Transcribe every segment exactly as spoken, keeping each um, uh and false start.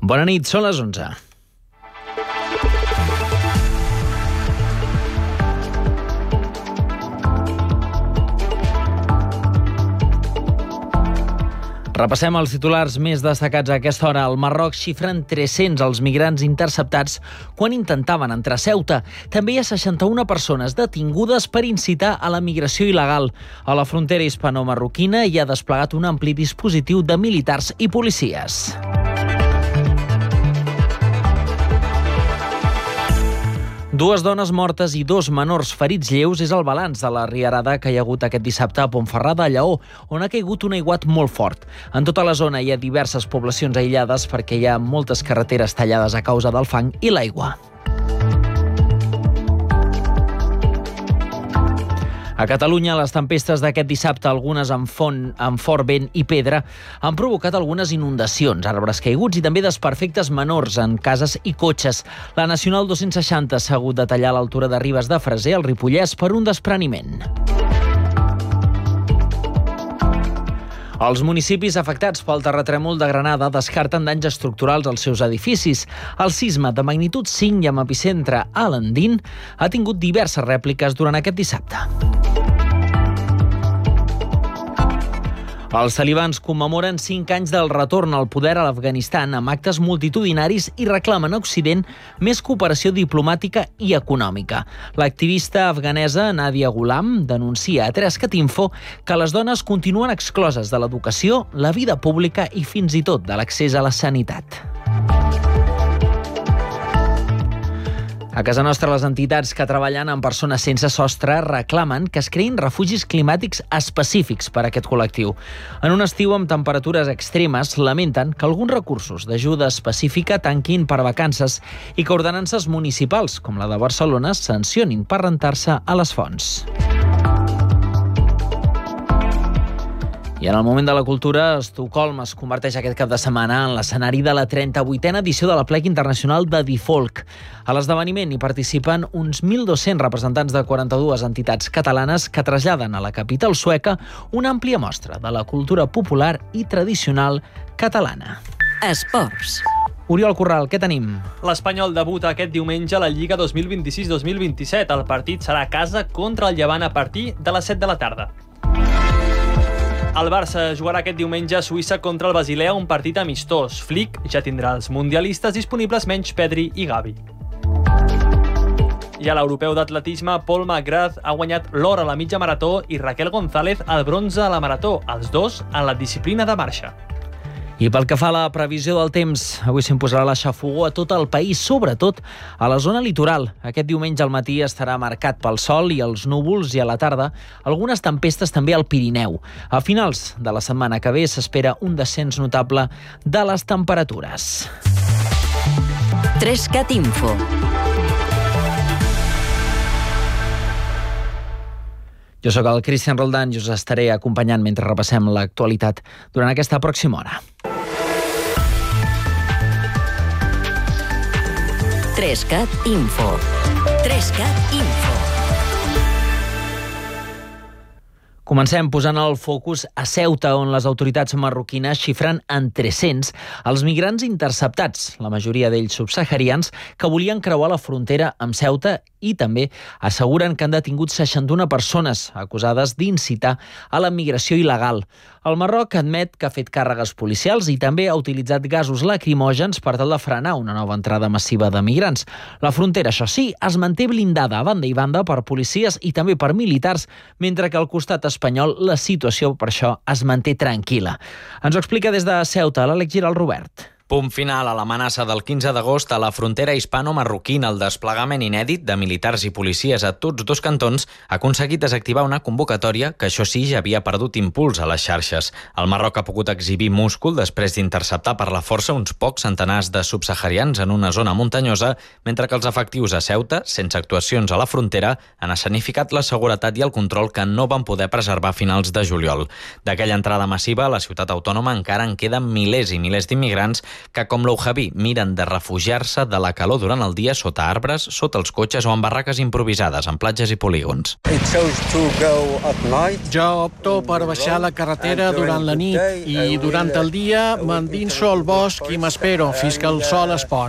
Bona nit, són les onze. Repassem els titulars més destacats a aquesta hora. Al Marroc xifren tres-cents els migrants interceptats quan intentaven entrar a Ceuta. També hi ha seixanta-una persones detingudes per incitar a la migració il·legal. A la frontera hispano-marroquina hi ha desplegat un ampli dispositiu de militars i policies. Dues dones mortes i dos menors ferits lleus és el balanç de la riarada que hi ha hagut aquest dissabte a Pontferrà de Lleó, on ha caigut un aiguat molt fort. En tota la zona hi ha diverses poblacions aïllades perquè hi ha moltes carreteres tallades a causa del fang i l'aigua. A Catalunya, les tempestes d'aquest dissabte, algunes amb, font, amb fort vent i pedra, han provocat algunes inundacions, arbres caiguts i també desperfectes menors en cases i cotxes. La Nacional dos-cents seixanta s'ha hagut de tallar a l'altura de Ribes de Freser, al Ripollès, per un despreniment. Els municipis afectats pel terratrèmol de Granada descarten danys estructurals als seus edificis. El sisme de magnitud cinc i amb epicentre a l'Andín ha tingut diverses rèpliques durant aquest dissabte. Els talibans commemoren cinc anys del retorn al poder a l'Afganistan amb actes multitudinaris i reclamen a Occident més cooperació diplomàtica i econòmica. L'activista afganesa Nadia Ghulam denuncia a Trescat Info que les dones continuen excloses de l'educació, la vida pública i fins i tot de l'accés a la sanitat. A casa nostra, les entitats que treballen amb persones sense sostre reclamen que es creïn refugis climàtics específics per a aquest col·lectiu. En un estiu amb temperatures extremes, lamenten que alguns recursos d'ajuda específica tanquin per vacances i que ordenances municipals, com la de Barcelona, sancionin per rentar-se a les fonts. I en el moment de la cultura, Estocolm es converteix aquest cap de setmana en l'escenari de la trenta-vuitena edició de l'Aplec Internacional de Difolk. A l'esdeveniment hi participen uns mil dos-cents representants de quaranta-dues entitats catalanes que traslladen a la capital sueca una àmplia mostra de la cultura popular i tradicional catalana. Esports. Oriol Corral, què tenim? L'Espanyol debuta aquest diumenge a la Lliga dos mil vint-i-sis dos mil vint-i-set. El partit serà a casa contra el Llevant a partir de les set de la tarda. El Barça jugarà aquest diumenge a Suïssa contra el Basilea, un partit amistós. Flick ja tindrà els mundialistes disponibles menys Pedri i Gavi. I a l'europeu d'atletisme, Paul McGrath ha guanyat l'or a la mitja marató i Raquel González el bronze a la marató, els dos en la disciplina de marxa. I pel que fa a la previsió del temps, avui s'imposarà la xafogor a tot el país, sobretot a la zona litoral. Aquest diumenge al matí estarà marcat pel sol i els núvols i a la tarda algunes tempestes també al Pirineu. A finals de la setmana que ve s'espera un descens notable de les temperatures. Trescat Info. Jo sóc el Cristian Roldán i us estaré acompanyant mentre repassem l'actualitat durant aquesta pròxima hora. Trescat Info. Trescat Info. Comencem posant el focus a Ceuta, on les autoritats marroquines xifren en tres-cents els migrants interceptats, la majoria d'ells subsaharians, que volien creuar la frontera amb Ceuta i també asseguren que han detingut seixanta-una persones acusades d'incitar a la migració il·legal. El Marroc admet que ha fet càrregues policials i també ha utilitzat gasos lacrimògens per tal de frenar una nova entrada massiva de migrants. La frontera, això sí, es manté blindada a banda i banda per policies i també per militars, mentre que al costat espanyol la situació per això es manté tranquil·la. Ens ho explica des de Ceuta l'Àlex Giral Robert. Punt final a l'amenaça del quinze d'agost a la frontera hispano-marroquina. El desplegament inèdit de militars i policies a tots dos cantons ha aconseguit desactivar una convocatòria que, això sí, ja havia perdut impuls a les xarxes. El Marroc ha pogut exhibir múscul després d'interceptar per la força uns pocs centenars de subsaharians en una zona muntanyosa, mentre que els efectius a Ceuta, sense actuacions a la frontera, han escenificat la seguretat i el control que no van poder preservar a finals de juliol. D'aquella entrada massiva, a la ciutat autònoma encara en queden milers i milers d'immigrants que, com l'Oujaví, miren de refugiar-se de la calor durant el dia sota arbres, sota els cotxes o en barraques improvisades, en platges i polígons. Jo opto per baixar la carretera durant la nit i durant el dia m'endinso al bosc i m'espero fins que el sol es pon.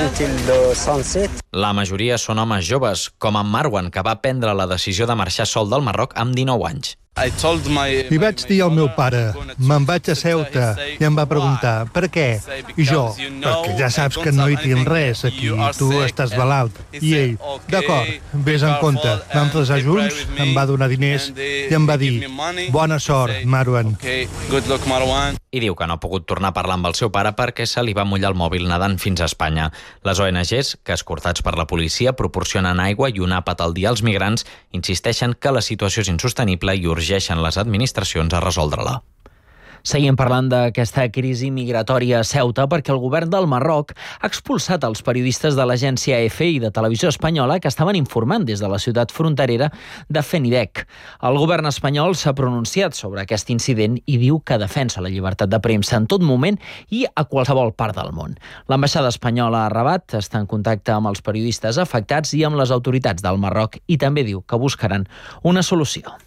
La majoria són homes joves, com en Marwan, que va prendre la decisió de marxar sol del Marroc amb dinou anys. Li vaig dir al meu pare, me'n vaig a Ceuta, i em va preguntar, per què? I jo, perquè ja saps que no hi tinc res aquí, tu estàs malalt. I ell, d'acord, vés en compte. Vam resar junts, em va donar diners i em va dir, bona sort, Marwan. I diu que no ha pogut tornar a parlar amb el seu pare perquè se li va mullar el mòbil nedant fins a Espanya. Les O N Ges, que escortats per la policia proporcionen aigua i un àpat al dia als migrants, insisteixen que la situació és insostenible i urgeixen les administracions a resoldre-la. Seguim parlant d'aquesta crisi migratòria a Ceuta perquè el govern del Marroc ha expulsat els periodistes de l'agència E F E i de Televisió Espanyola que estaven informant des de la ciutat fronterera de Fenidec. El govern espanyol s'ha pronunciat sobre aquest incident i diu que defensa la llibertat de premsa en tot moment i a qualsevol part del món. L'ambaixada espanyola a Rabat està en contacte amb els periodistes afectats i amb les autoritats del Marroc i també diu que buscaran una solució.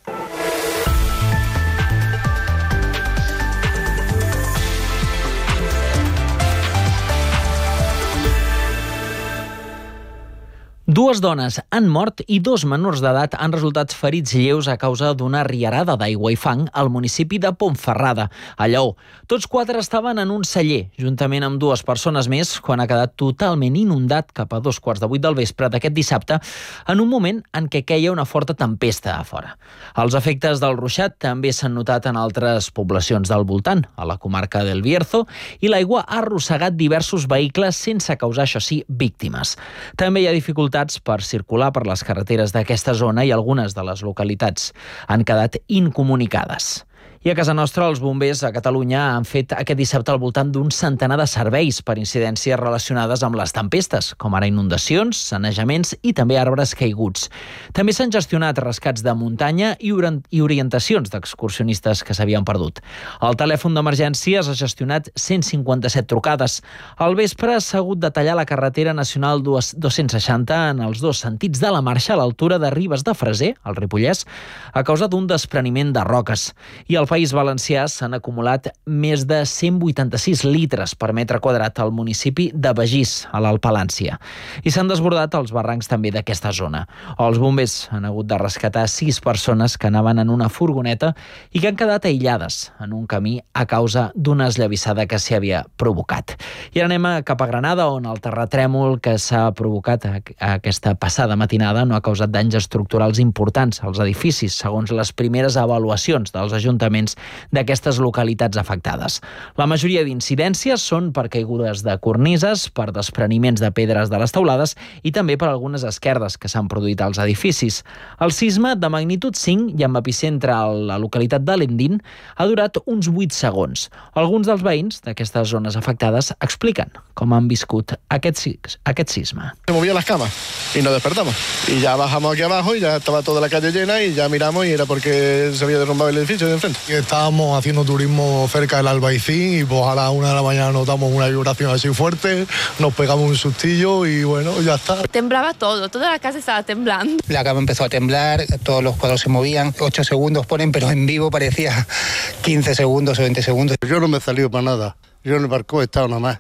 Dues dones han mort i dos menors d'edat han resultat ferits lleus a causa d'una riarada d'aigua i fang al municipi de Pontferrada, a Lleó. Tots quatre estaven en un celler, juntament amb dues persones més, quan ha quedat totalment inundat cap a dos quarts de vuit del vespre d'aquest dissabte, en un moment en què queia una forta tempesta a fora. Els efectes del ruixat també s'han notat en altres poblacions del voltant, a la comarca del Bierzo, i l'aigua ha arrossegat diversos vehicles sense causar, això sí, víctimes. També hi ha dificultats per circular per les carreteres d'aquesta zona i algunes de les localitats han quedat incomunicades. I a casa nostra, els bombers a Catalunya han fet aquest dissabte al voltant d'un centenar de serveis per incidències relacionades amb les tempestes, com ara inundacions, sanejaments i també arbres caiguts. També s'han gestionat rescats de muntanya i orientacions d'excursionistes que s'havien perdut. El telèfon d'emergències ha gestionat cent cinquanta-set trucades. Al vespre s'ha hagut de tallar la carretera nacional dos-cents seixanta en els dos sentits de la marxa a l'altura de Ribes de Freser, al Ripollès, a causa d'un despreniment de roques. I al País Valencià s'han acumulat més de cent vuitanta-sis litres per metre quadrat al municipi de Begís, a l'Alt Palància. I s'han desbordat els barrancs també d'aquesta zona. Els bombers han hagut de rescatar sis persones que anaven en una furgoneta i que han quedat aïllades en un camí a causa d'una esllavissada que s'hi havia provocat. I ara anem cap a Granada, on el terratrèmol que s'ha provocat aquesta passada matinada no ha causat danys estructurals importants als edificis, segons les primeres avaluacions dels ajuntaments d'aquestes localitats afectades. La majoria d'incidències són per caigudes de cornises, per despreniments de pedres de les teulades i també per algunes esquerdes que s'han produït als edificis. El sisme de magnitud cinc i amb epicentre a la localitat de Lendín ha durat uns vuit segons. Alguns dels veïns d'aquestes zones afectades expliquen com han viscut aquest, aquest sisme. Se movía las camas y nos despertamos. Y ya bajamos aquí abajo y ya estaba toda la calle llena y ya miramos y era porque se había derrumbado el edificio de enfrente. Estábamos haciendo turismo cerca del Albaicín y pues a la una de la mañana notamos una vibración así fuerte, nos pegamos un sustillo y bueno, ya está. Temblaba todo, toda la casa estaba temblando. La cama empezó a temblar, todos los cuadros se movían, ocho segundos ponen, pero en vivo parecía quince segundos o veinte segundos. Yo no me he salido para nada, yo en el barco he estado nada más.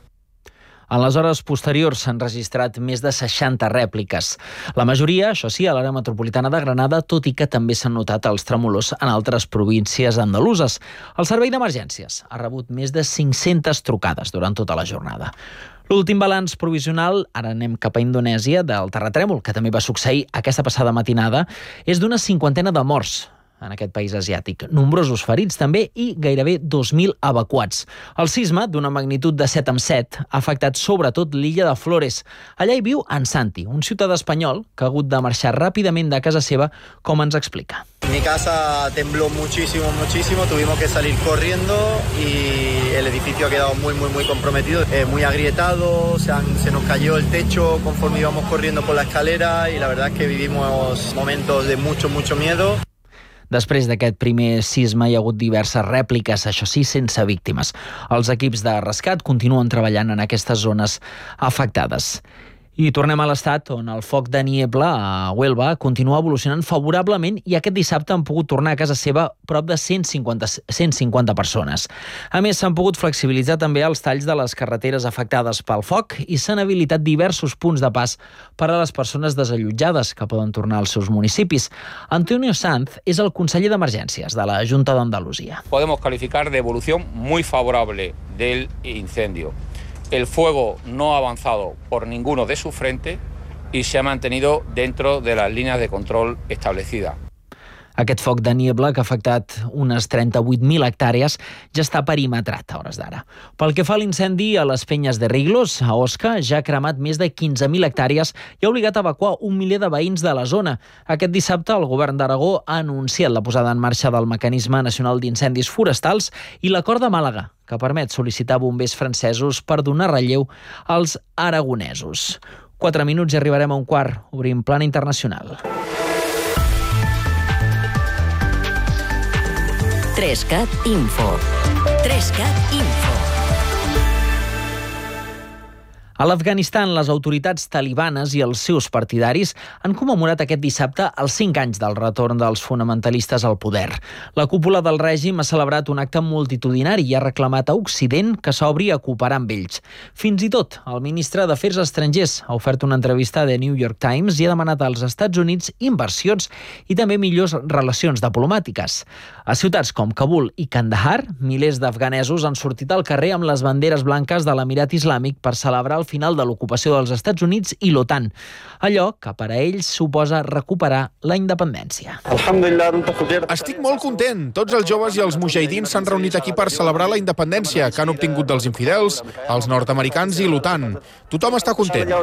En les hores posteriors s'han registrat més de seixanta rèpliques. La majoria, això sí, a l'àrea metropolitana de Granada, tot i que també s'han notat els tremolors en altres províncies andaluses. El servei d'emergències ha rebut més de cinc-centes trucades durant tota la jornada. L'últim balanç provisional, ara anem cap a Indonèsia, del terratrèmol, que també va succeir aquesta passada matinada, és d'una cinquantena de morts en aquest país asiàtic. Nombrosos ferits també i gairebé dos mil evacuats. El sisme, d'una magnitud de set coma set, ha afectat sobretot l'illa de Flores. Allà hi viu en Santi, un ciutadà espanyol que ha hagut de marxar ràpidament de casa seva, com ens explica. Mi casa tembló muchísimo, muchísimo, tuvimos que salir corriendo y el edificio ha quedado muy, muy, muy comprometido, eh, muy agrietado, se, han, se nos cayó el techo conforme íbamos corriendo por la escalera y la verdad es que vivimos momentos de mucho, mucho miedo. Després d'aquest primer sisme hi ha hagut diverses rèpliques, això sí, sense víctimes. Els equips de rescat continuen treballant en aquestes zones afectades. I tornem a l'estat, on el foc de Niebla, a Huelva, continua evolucionant favorablement i aquest dissabte han pogut tornar a casa seva prop de cent cinquanta, cent cinquanta persones. A més, s'han pogut flexibilitzar també els talls de les carreteres afectades pel foc i s'han habilitat diversos punts de pas per a les persones desallotjades que poden tornar als seus municipis. Antonio Sanz és el conseller d'Emergències de la Junta d'Andalusia. Podemos calificar de evolución muy favorable del incendio. El fuego no ha avanzado por ninguno de sus frentes y se ha mantenido dentro de las líneas de control establecidas. Aquest foc de Niebla, que ha afectat unes trenta-vuit mil hectàrees, ja està perimetrat a hores d'ara. Pel que fa a l'incendi a les Penyes de Riglos, a Osca, ja ha cremat més de quinze mil hectàrees i ha obligat a evacuar un miler de veïns de la zona. Aquest dissabte el govern d'Aragó ha anunciat la posada en marxa del Mecanisme Nacional d'Incendis Forestals i l'acord de Màlaga, que permet sol·licitar bombers francesos per donar relleu als aragonesos. Quatre minuts i arribarem a un quart. Obrim plana internacional. Trescat Info. Trescat Info. A l'Afganistan, les autoritats talibanes i els seus partidaris han commemorat aquest dissabte els cinc anys del retorn dels fonamentalistes al poder. La cúpula del règim ha celebrat un acte multitudinari i ha reclamat a Occident que s'obri a cooperar amb ells. Fins i tot, el ministre d'Afers Estrangers ha ofert una entrevista a The New York Times i ha demanat als Estats Units inversions i també millors relacions diplomàtiques. A ciutats com Kabul i Kandahar, milers d'afganesos han sortit al carrer amb les banderes blanques de l'Emirat Islàmic per celebrar el final de l'ocupació dels Estats Units i l'OTAN, allò que per a ells suposa recuperar la independència. Estic molt content. Tots els joves i els mujahidins s'han reunit aquí per celebrar la independència que han obtingut dels infidels, els nord-americans i l'OTAN. Tothom està content.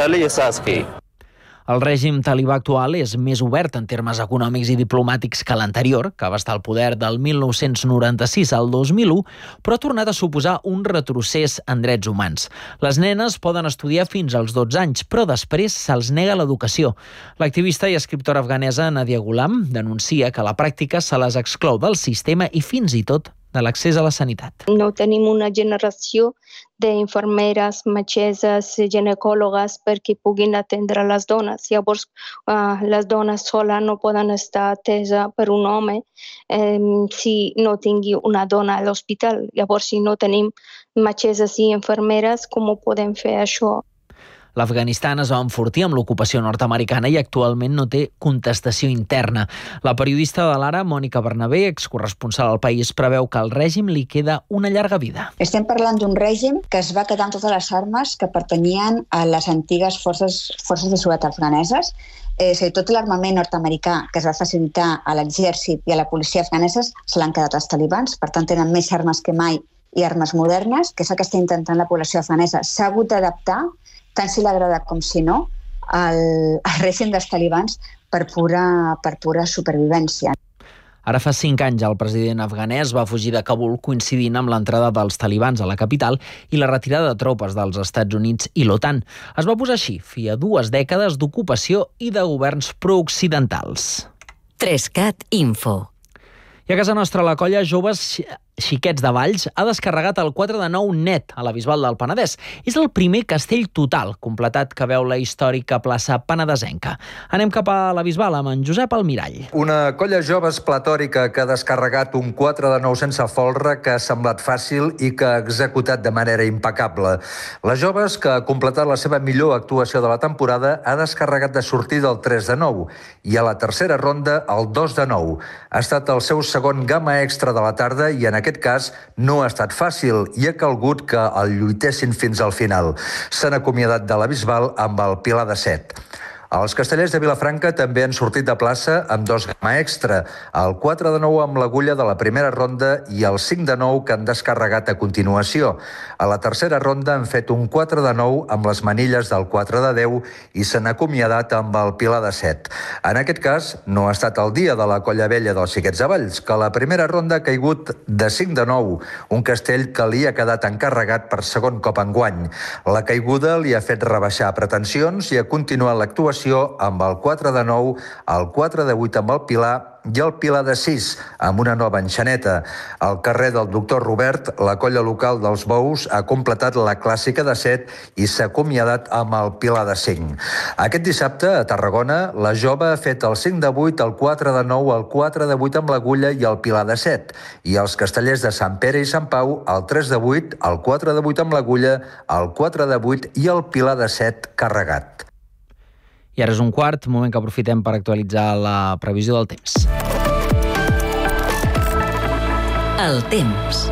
El règim talibà actual és més obert en termes econòmics i diplomàtics que l'anterior, que va estar al poder del mil nou-cents noranta-sis al dos mil u, però ha tornat a suposar un retrocés en drets humans. Les nenes poden estudiar fins als dotze anys, però després se'ls nega l'educació. L'activista i escriptora afganesa Nadia Ghulam denuncia que a la pràctica se les exclou del sistema i fins i tot de l'accés a la sanitat. No tenim una generació d'infermeres, metgesses, ginecòlogues perquè puguin atendre les dones. Llavors, uh, les dones soles no poden estar ateses per un home eh, si no tingui una dona a l'hospital. Llavors, si no tenim metgesses i infermeres, com ho podem fer això? L'Afganistan es va enfortir amb l'ocupació nord-americana i actualment no té contestació interna. La periodista de l'Ara, Mònica Bernabé, excorresponsal al País, preveu que al règim li queda una llarga vida. Estem parlant d'un règim que es va quedar amb totes les armes que pertanyien a les antigues forces, forces de seguretat afganeses. Eh, tot l'armament nord-americà que es va facilitar a l'exèrcit i a la policia afganeses se l'han quedat els talibans, per tant tenen més armes que mai i armes modernes, que és el que està intentant la població afganesa. S'ha hagut d'adaptar, tant si l'agrada com si no, al, al règim dels talibans per pura, per pura supervivència. Ara fa cinc anys el president afganès va fugir de Kabul coincidint amb l'entrada dels talibans a la capital i la retirada de tropes dels Estats Units i l'OTAN. Es va posar així fi a dues dècades d'ocupació i de governs prooccidentals. Trescat Info. I a casa nostra la colla Joves Xiquets de Valls ha descarregat el quatre de nou net a la Bisbal del Penedès. És el primer castell total completat que veu la històrica plaça penedesenca. Anem cap a la Bisbal amb en Josep Almirall. Una colla jove esplatòrica que ha descarregat un quatre de nou sense folre que ha semblat fàcil i que ha executat de manera impecable. Les joves, que ha completat la seva millor actuació de la temporada, ha descarregat de sortir del tres de nou i a la tercera ronda el dos de nou. Ha estat el seu segon gamma extra de la tarda i en aquest cas no ha estat fàcil i ha calgut que el lluitessin fins al final. S'han acomiadat de la Bisbal amb el Pilar de set. Els castellers de Vilafranca també han sortit de plaça amb dos gamma extra, el quatre de nou amb l'agulla de la primera ronda i el cinc de nou que han descarregat a continuació. A la tercera ronda han fet un quatre de nou amb les manilles del quatre de deu i s'han acomiadat amb el Pilar de set. En aquest cas, no ha estat el dia de la colla vella dels Xiquets de Valls, que a la primera ronda ha caigut de cinc de nou, un castell que li ha quedat encarregat per segon cop enguany. La caiguda li ha fet rebaixar pretensions i ha continuat l'actuació puntuació amb el quatre de nou, el quatre de vuit amb el Pilar i el Pilar de sis, amb una nova enxaneta. Al carrer del Doctor Robert, la colla local dels Bous ha completat la clàssica de set i s'ha acomiadat amb el Pilar de cinc. Aquest dissabte, a Tarragona, la jove ha fet el cinc de vuit, el quatre de nou, el quatre de vuit amb l'Agulla i el Pilar de set. I els castellers de Sant Pere i Sant Pau, el tres de vuit, el quatre de vuit amb l'Agulla, el quatre de vuit i el Pilar de set carregat. I ara és un quart, moment que aprofitem per actualitzar la previsió del temps. El temps.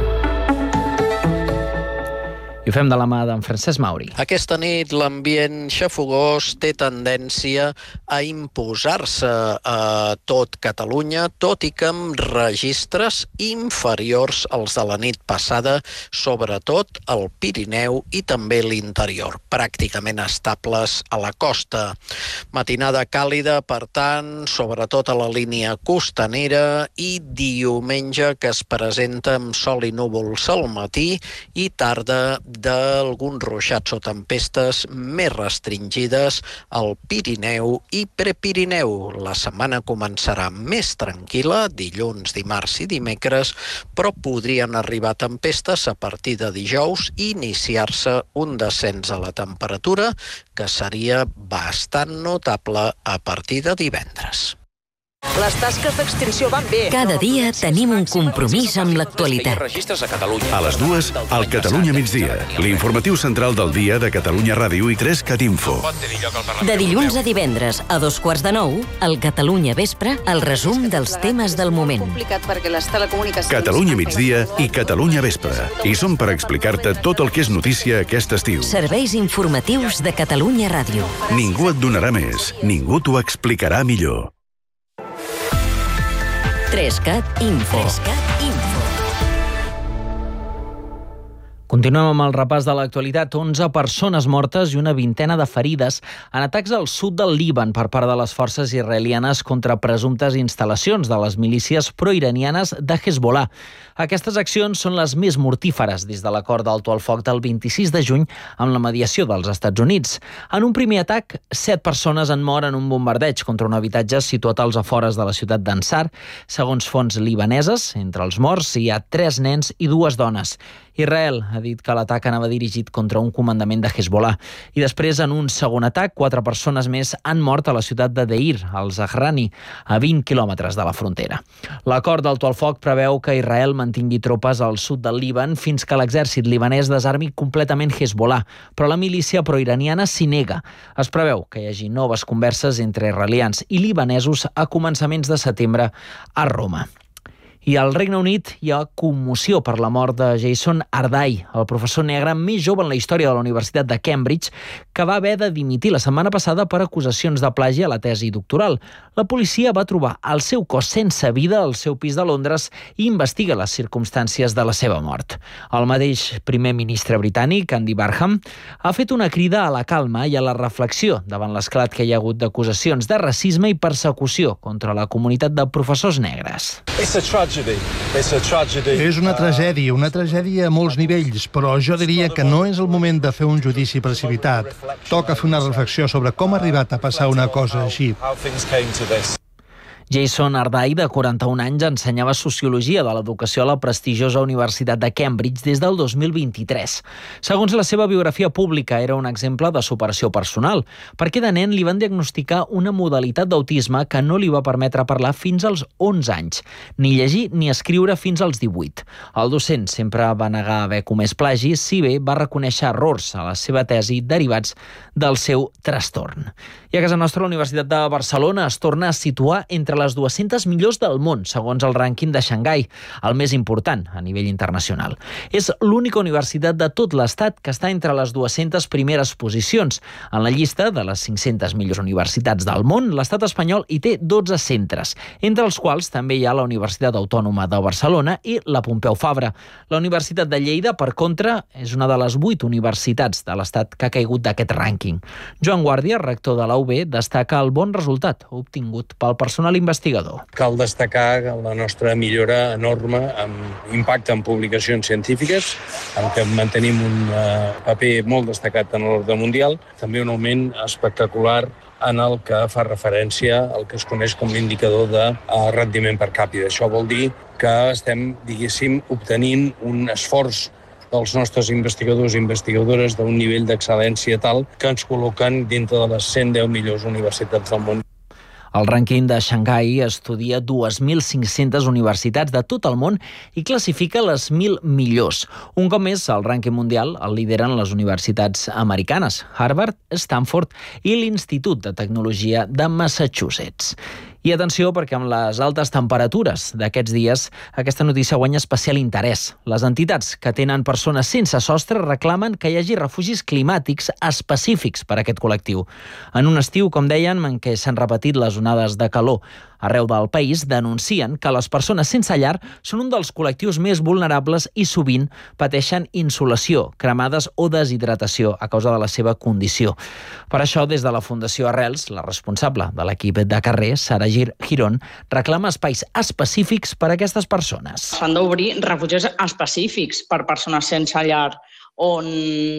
I ho fem de la mà d'en Francesc Mauri. Aquesta nit l'ambient xafogós té tendència a imposar-se a tot Catalunya, tot i que amb registres inferiors als de la nit passada, sobretot al Pirineu i també l'interior, pràcticament estables a la costa. Matinada càlida, per tant, sobretot a la línia costanera, i diumenge que es presenta amb sol i núvols al matí i tarda d'alguns ruixats o tempestes més restringides al Pirineu i Prepirineu. La setmana començarà més tranquil·la, dilluns, dimarts i dimecres, però podrien arribar tempestes a partir de dijous i iniciar-se un descens a la temperatura que seria bastant notable a partir de divendres. Les tasques d'extinció van bé. Cada dia tenim un compromís amb l'actualitat. A les dues, al Catalunya migdia, l'informatiu central del dia de Catalunya Ràdio i tres-cat Info. De dilluns a divendres, a dos quarts de nou, al Catalunya Vespre, el resum dels temes del moment. Catalunya migdia i Catalunya Vespre. I som per explicar-te tot el que és notícia aquest estiu. Serveis informatius de Catalunya Ràdio. Ningú et donarà més, ningú t'ho explicarà millor. tres-cat Info. Continuem amb el repàs de l'actualitat. onze persones mortes i una vintena de ferides en atacs al sud del Líban per part de les forces israelianes contra presumptes instal·lacions de les milícies proiranianes de Hezbollah. Aquestes accions són les més mortíferes des de l'acord d'alto al foc del vint-i-sis de juny amb la mediació dels Estats Units. En un primer atac, set persones han mort en un bombardeig contra un habitatge situat als afores de la ciutat d'Ansar. Segons fonts libaneses, entre els morts hi ha tres nens i dues dones. Israel ha dit que l'atac anava dirigit contra un comandament de Hezbollah. I després, en un segon atac, quatre persones més han mort a la ciutat de Deir, al Zahrani, a vint quilòmetres de la frontera. L'acord d'alto al foc preveu que Israel mantingui tropes al sud del Líban fins que l'exèrcit libanès desarmi completament Hezbollah, però la milícia proiraniana s'hi nega. Es preveu que hi hagi noves converses entre israelians i libanesos a començaments de setembre a Roma. I al Regne Unit hi ha commoció per la mort de Jason Ardai, el professor negre més jove en la història de la Universitat de Cambridge, que va haver de dimitir la setmana passada per acusacions de plagi a la tesi doctoral. La policia va trobar el seu cos sense vida al seu pis de Londres i investiga les circumstàncies de la seva mort. El mateix primer ministre britànic, Andy Barham, ha fet una crida a la calma i a la reflexió davant l'esclat que hi ha hagut d'acusacions de racisme i persecució contra la comunitat de professors negres. És una tragèdia, una tragèdia a molts nivells, però jo diria que no és el moment de fer un judici precipitat. Toca fer una reflexió sobre com ha arribat a passar una cosa així. Jason Ardai, de quaranta-un anys, ensenyava Sociologia de l'Educació a la prestigiosa Universitat de Cambridge des del dos mil vint-i-tres. Segons la seva biografia pública, era un exemple de superació personal, perquè de nen li van diagnosticar una modalitat d'autisme que no li va permetre parlar fins als onze anys, ni llegir ni escriure fins als divuit. El docent sempre va negar haver comès plagis, si bé va reconèixer errors a la seva tesi derivats del seu trastorn. I a casa nostra, la Universitat de Barcelona es torna a situar entre les dues-centes millors del món, segons el rànquing de Xangai, el més important a nivell internacional. És l'única universitat de tot l'Estat que està entre les dues-centes primeres posicions. En la llista de les cinc-centes millors universitats del món, l'estat espanyol hi té dotze centres, entre els quals també hi ha la Universitat Autònoma de Barcelona i la Pompeu Fabra. La Universitat de Lleida, per contra, és una de les vuit universitats de l'Estat que ha caigut d'aquest rànquing. Joan Guàrdia, rector de la U B, destaca el bon resultat obtingut pel personal investigador. Cal destacar la nostra millora enorme amb impacte en publicacions científiques, en què mantenim un paper molt destacat en l'ordre mundial, també un augment espectacular en el que fa referència al que es coneix com l'indicador de rendiment per càpita. Això vol dir que estem, diguéssim, obtenint un esforç dels nostres investigadors i investigadores d'un nivell d'excel·lència tal que ens col·loquen dintre de les cent deu millors universitats del món. El rànquing de Xangai estudia dues mil cinc-centes universitats de tot el món i classifica les mil millors. Un cop més, el rànquing mundial el lideren les universitats americanes, Harvard, Stanford i l'Institut de Tecnologia de Massachusetts. I atenció, perquè amb les altes temperatures d'aquests dies, aquesta notícia guanya especial interès. Les entitats que tenen persones sense sostre reclamen que hi hagi refugis climàtics específics per a aquest col·lectiu. En un estiu, com deien, en què s'han repetit les onades de calor arreu del país, denuncien que les persones sense llar són un dels col·lectius més vulnerables i sovint pateixen insolació, cremades o deshidratació a causa de la seva condició. Per això, des de la Fundació Arrels, la responsable de l'equip de carrer, Sara Girón, reclama espais específics per a aquestes persones. S'han d'obrir refugis específics per persones sense llar, on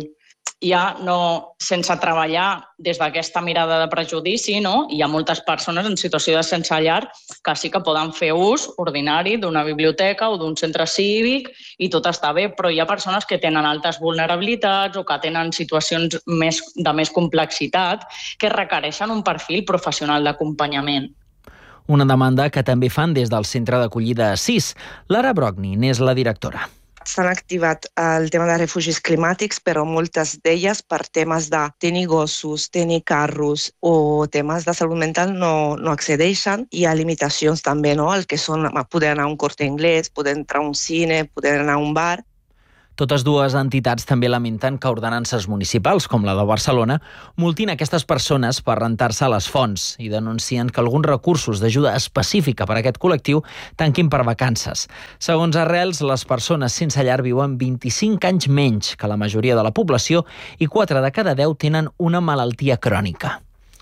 ja no, sense treballar des d'aquesta mirada de prejudici, no? Hi ha moltes persones en situació de sense llar que sí que poden fer ús ordinari d'una biblioteca o d'un centre cívic i tot està bé, però hi ha persones que tenen altes vulnerabilitats o que tenen situacions més, de més complexitat que requereixen un perfil professional d'acompanyament. Una demanda que també fan des del centre d'acollida sis. Lara Brogni n'és la directora. S'han activat el tema de refugis climàtics, però moltes d'elles per temes de tenir gossos, tenir carros o temes de salut mental no, no accedeixen. Hi ha limitacions també, no? El que són poder anar a un Corte Inglés, poder entrar a un cine, poder anar a un bar. Totes dues entitats també lamenten que ordenances municipals, com la de Barcelona, multin aquestes persones per rentar-se a les fonts i denuncien que alguns recursos d'ajuda específica per a aquest col·lectiu tanquin per vacances. Segons Arrels, les persones sense llar viuen vint-i-cinc anys menys que la majoria de la població i quatre de cada deu tenen una malaltia crònica.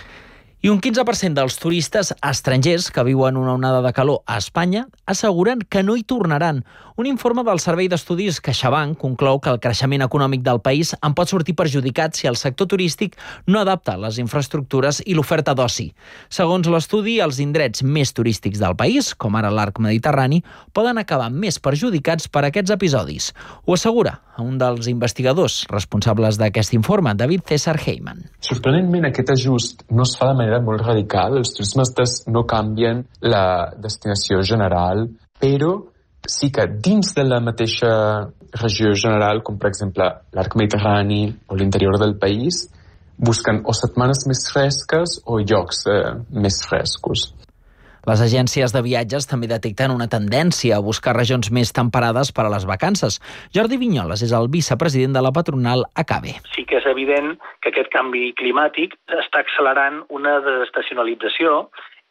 I un quinze per cent dels turistes estrangers que viuen una onada de calor a Espanya asseguren que no hi tornaran. Un informe del Servei d'Estudis CaixaBank conclou que el creixement econòmic del país en pot sortir perjudicat si el sector turístic no adapta les infraestructures i l'oferta d'oci. Segons l'estudi, els indrets més turístics del país, com ara l'arc mediterrani, poden acabar més perjudicats per aquests episodis. Ho assegura un dels investigadors responsables d'aquest informe, David César Heyman. Sorprenentment, aquest ajust no es fa de manera molt radical. Els turismes no canvien la destinació general, però sí que dins de la mateixa regió general, com per exemple l'arc mediterrani o l'interior del país, busquen o setmanes més fresques o llocs eh, més frescos. Les agències de viatges també detecten una tendència a buscar regions més temperades per a les vacances. Jordi Vinyoles és el vicepresident de la patronal Acabe. Sí que és evident que aquest canvi climàtic està accelerant una desestacionalització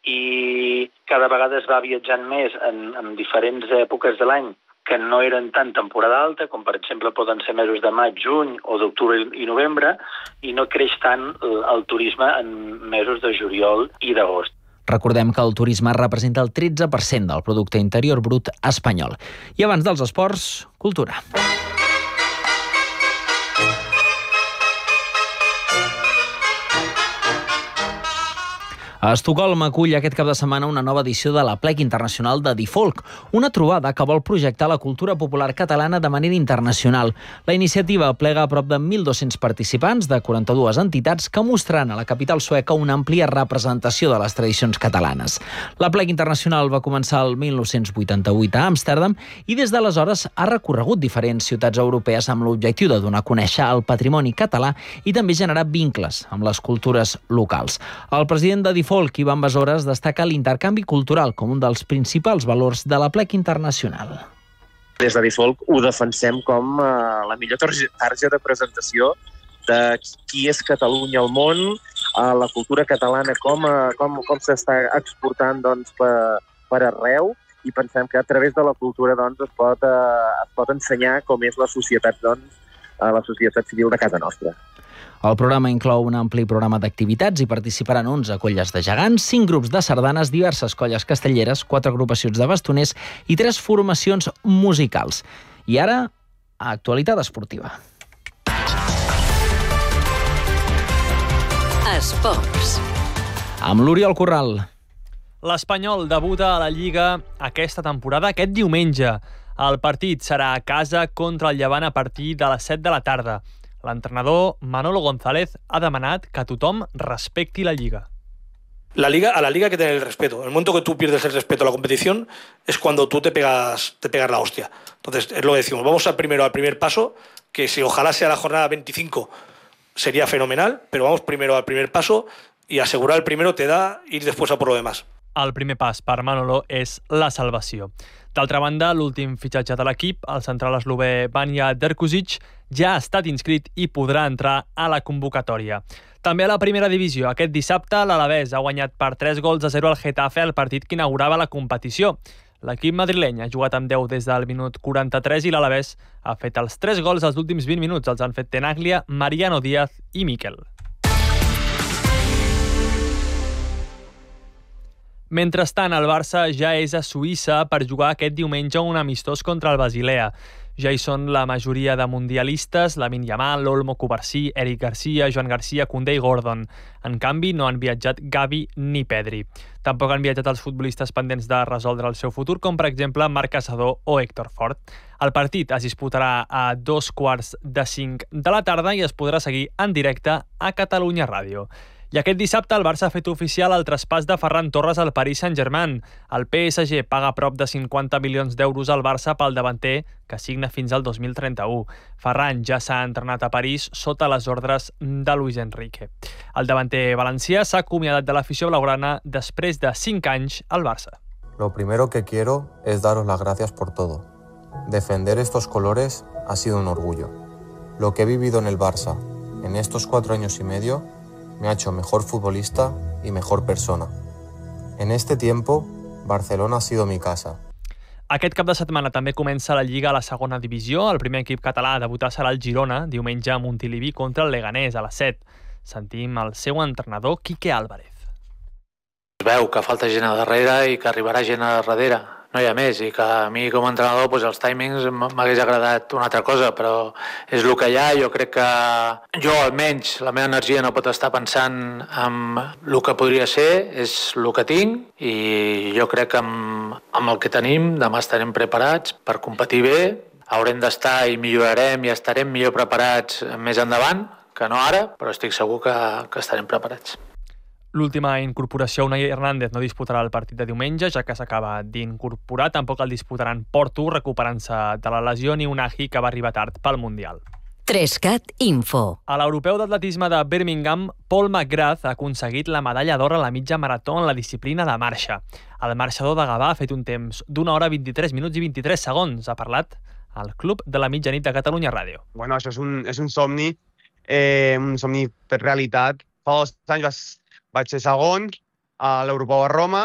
i cada vegada es va viatjant més en, en diferents èpoques de l'any que no eren tan temporada alta, com per exemple poden ser mesos de maig, juny o d'octubre i novembre, i no creix tant el, el turisme en mesos de juliol i d'agost. Recordem que el turisme representa el tretze per cent del producte interior brut espanyol. I abans dels esports, cultura. A Estocolm acull aquest cap de setmana una nova edició de l'Aplec Internacional de Difolk, una trobada que vol projectar la cultura popular catalana de manera internacional. La iniciativa plega a prop de mil dos-cents participants de quaranta-dues entitats que mostraran a la capital sueca una àmplia representació de les tradicions catalanes. L'Aplec Internacional va començar el mil nou-cents vuitanta-vuit a Amsterdam i des d'aleshores ha recorregut diferents ciutats europees amb l'objectiu de donar a conèixer el patrimoni català i també generar vincles amb les cultures locals. El president de Difolk, Ivan Besores, destaca l'intercanvi cultural com un dels principals valors de l'Aplec Internacional. Des de Difolk ho defensem com eh, la millor targeta de presentació de qui és Catalunya al món, eh, la cultura catalana, com, eh, com, com s'està exportant doncs, per, per arreu, i pensem que a través de la cultura doncs, es, pot, eh, es pot ensenyar com és la societat, doncs, eh, la societat civil de casa nostra. El programa inclou un ampli programa d'activitats i participaran onze colles de gegants, cinc grups de sardanes, diverses colles castelleres, quatre agrupacions de bastoners i tres formacions musicals. I ara, actualitat esportiva. Esports. Amb l'Oriol Corral. L'Espanyol debuta a la Lliga aquesta temporada aquest diumenge. El partit serà a casa contra el Llevant a partir de les set de la tarda. L'entrenador Manolo González ha demanat que tothom respecti la Lliga. La liga, a la liga hay que tener el respeto. En el momento que tú pierdes el respeto a la competición es cuando tú te pegas, te pegas la hostia. Entonces, es lo que decimos. Vamos a primero al primer paso, que si ojalá sea la jornada veinticinco sería fenomenal, pero vamos primero al primer paso y asegurar el primero te da ir después a por lo demás. El primer pas per Manolo és la salvació. D'altra banda, l'últim fitxatge de l'equip, el central eslové Vanja Drkušić, ja ha estat inscrit i podrà entrar a la convocatòria. També a la primera divisió, aquest dissabte, l'Alavés ha guanyat per tres gols a zero al Getafe al partit que inaugurava la competició. L'equip madrileny ha jugat amb deu des del minut quaranta-tres i l'Alavés ha fet els tres gols als últims vint minuts. Els han fet Tenaglia, Mariano Díaz i Miquel. Mentrestant, el Barça ja és a Suïssa per jugar aquest diumenge un amistós contra el Basilea. Ja hi són la majoria de mundialistes, Lamine Yamal, Olmo, Cubarsí, Eric Garcia, Joan Garcia, Koundé i Gordon. En canvi, no han viatjat Gavi ni Pedri. Tampoc han viatjat els futbolistes pendents de resoldre el seu futur, com per exemple Marc Caçador o Héctor Fort. El partit es disputarà a dos quarts de cinc de la tarda i es podrà seguir en directe a Catalunya Ràdio. I aquest dissabte el Barça ha fet oficial el traspàs de Ferran Torres al Paris Saint-Germain. El P S G paga prop de cinquanta milions d'euros al Barça pel davanter, que signa fins al dos mil trenta-u. Ferran ja s'ha entrenat a París sota les ordres de Luis Enrique. El davanter valencià s'ha acomiadat de l'afició blaugrana després de cinc anys al Barça. Lo primero que quiero es daros las gracias por todo. Defender estos colores ha sido un orgullo. Lo que he vivido en el Barça en estos cuatro años y medio me ha hecho mejor futbolista y mejor persona. En este tiempo, Barcelona ha sido mi casa. Aquest cap de setmana també comença la Lliga a la segona divisió. El primer equip català a debutar serà el Girona, diumenge a Montilivi contra el Leganés a les set. Sentim el seu entrenador, Quique Álvarez. Es veu que falta gent a darrere i que arribarà gent a darrere. No hi ha més, i que a mi com a entrenador doncs, els timings m'hagués agradat una altra cosa, però és el que hi ha. Jo crec que jo almenys la meva energia no pot estar pensant en el que podria ser, és el que tinc, i jo crec que amb, amb el que tenim demà estarem preparats per competir bé, haurem d'estar i millorarem i estarem millor preparats més endavant que no ara, però estic segur que, que estarem preparats. L'última incorporació, Unai Hernández, no disputarà el partit de diumenge, ja que s'acaba d'incorporar. Tampoc el disputaran Porto, recuperant-se de la lesió, ni Unai, que va arribar tard pel Mundial. Trescat Info. A l'europeu d'atletisme de Birmingham, Paul McGrath ha aconseguit la medalla d'or a la mitja marató en la disciplina de marxa. El marxador de Gavà ha fet un temps d'una hora vint-i-tres minuts i vint-i-tres segons. Ha parlat al Club de la Mitjanit de Catalunya Ràdio. Bueno, això és un, és un somni, eh, un somni per realitat. Fa dos anys vas vaig ser segon a l'Europeu a Roma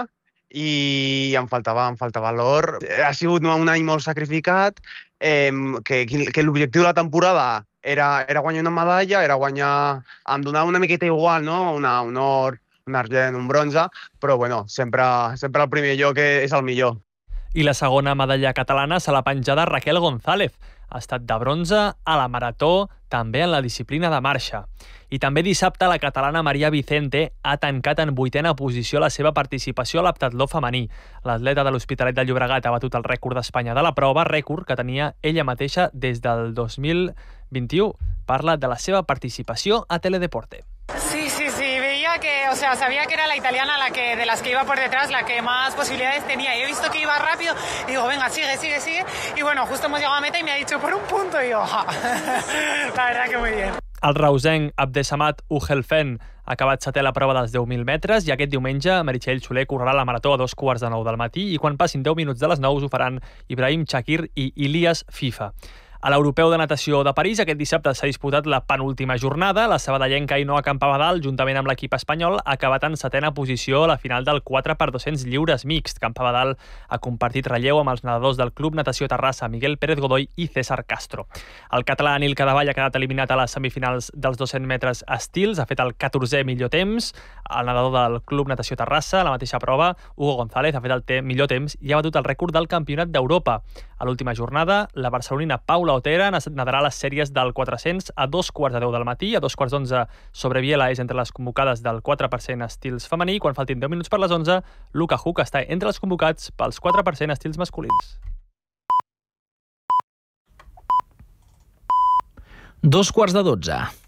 i em faltava, em faltava l'or. Ha sigut un any molt sacrificat, eh, que, que l'objectiu de la temporada era, era guanyar una medalla, era guanyar, em donava una miqueta igual, no? Una, un or, un argent, un bronze, però bueno, sempre, sempre el primer lloc és el millor. I la segona medalla catalana se l'ha penjada Raquel González. Ha estat de bronze a la marató, també en la disciplina de marxa. I també dissabte la catalana Maria Vicente ha tancat en vuitena posició la seva participació a l'heptatló femení. L'atleta de l'Hospitalet de Llobregat ha batut el rècord d'Espanya de la prova, rècord que tenia ella mateixa des del dos mil vint-i-u. Parla de la seva participació a Teledeporte. Sí, sí, sí, veía que, o sea, sabía que era la italiana la que, de las que iba por detrás, la que más posibilidades tenía. Y he visto que iba rápido y digo, venga, sigue, sigue, sigue. Y bueno, justo hemos llegado a meta y me ha dicho por un punto y yo, ja. La verdad que muy bien. El reusenc Abdesamat Ugelfen ha acabat setè a la prova dels deu mil metres i aquest diumenge Meritxell Soler correrà la marató a dos quarts de nou del matí i quan passin deu minuts de les nou ho faran Ibrahim Chakir i Ilias Fifa. A l'Europeu de Natació de París aquest dissabte s'ha disputat la penúltima jornada. La sabadellenca Ainhoa Campabadal, juntament amb l'equip espanyol, ha acabat en setena posició a la final del quatre per dos-cents lliures mixt. Campabadal ha compartit relleu amb els nedadors del Club Natació Terrassa, Miguel Pérez Godoy i César Castro. El català Nil Cadevall ha quedat eliminat a les semifinals dels dos-cents metres estils, ha fet el catorzè millor temps. El nedador del Club Natació Terrassa, a la mateixa prova, Hugo González, ha fet el te- millor temps i ha batut el rècord del Campionat d'Europa. A l'última jornada, la barcelonina Paula Paula Otera nadarà les sèries del quatre-cents a dos quarts de deu del matí. A dos quarts d'onze, Sobreviela és entre les convocades del quatre per cent estils femení. Quan faltin deu minuts per les onze, Luca Huck està entre els convocats pels quatre per cent estils masculins. Dos quarts de dotze.